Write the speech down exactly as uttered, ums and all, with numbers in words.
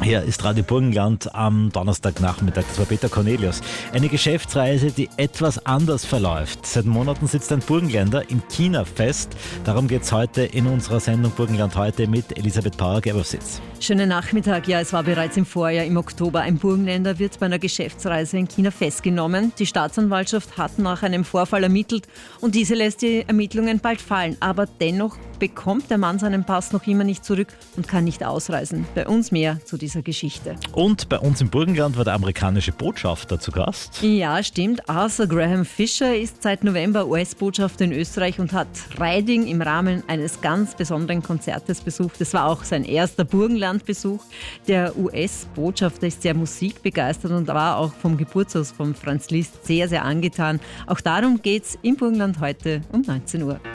Hier ist Radio Burgenland am Donnerstagnachmittag. Das war Peter Cornelius. Eine Geschäftsreise, die etwas anders verläuft. Seit Monaten sitzt ein Burgenländer in China fest. Darum geht es heute in unserer Sendung Burgenland heute mit Elisabeth Pauer-Gebersitz. Schönen Nachmittag. Ja, es war bereits im Vorjahr, im Oktober. Ein Burgenländer wird bei einer Geschäftsreise in China festgenommen. Die Staatsanwaltschaft hat nach einem Vorfall ermittelt und diese lässt die Ermittlungen bald fallen. Aber dennoch bekommt der Mann seinen Pass noch immer nicht zurück und kann nicht ausreisen. Bei uns mehr zu dieser Geschichte. Und bei uns im Burgenland war der amerikanische Botschafter zu Gast. Ja, stimmt. Arthur Graham Fisher ist seit November U S-Botschafter in Österreich und hat Riding im Rahmen eines ganz besonderen Konzertes besucht. Das war auch sein erster Burgenlandbesuch. Der U S-Botschafter ist sehr musikbegeistert und war auch vom Geburtshaus von Franz Liszt sehr, sehr angetan. Auch darum geht es im Burgenland heute um neunzehn Uhr.